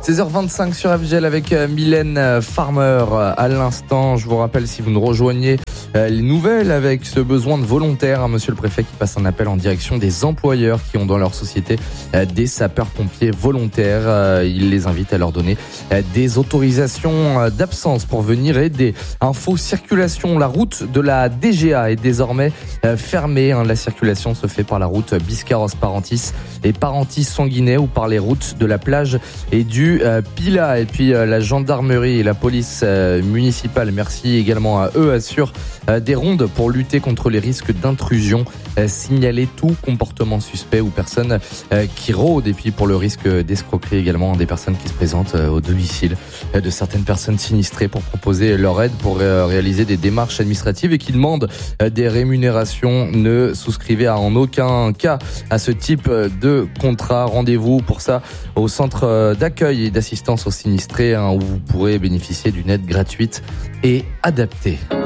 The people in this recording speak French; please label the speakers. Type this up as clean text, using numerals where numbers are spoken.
Speaker 1: 16h25 sur FGL avec Mylène Farmer à l'instant. Je vous rappelle, si vous nous rejoignez, les nouvelles avec ce besoin de volontaires. Monsieur le préfet qui passe un appel en direction des employeurs qui ont dans leur société des sapeurs-pompiers volontaires. Il les invite à leur donner des autorisations d'absence pour venir aider. Info circulation, la route de la DGA est désormais fermée. La circulation se fait par la route Biscarrosse-Parentis et Parentis-Sanguinet ou par les routes de la plage et du Pilat. Et puis la gendarmerie et la police municipale, merci également à eux, assurent des rondes pour lutter contre les risques d'intrusion, signaler tout comportement suspect ou personne qui rôde, et puis pour le risque d'escroquerie également des personnes qui se présentent au domicile de certaines personnes sinistrées pour proposer leur aide pour réaliser des démarches administratives et qui demandent des rémunérations. Ne souscrivez en aucun cas à ce type de contrat. Rendez-vous pour ça au centre d'accueil et d'assistance aux sinistrés où vous pourrez bénéficier d'une aide gratuite et adaptée.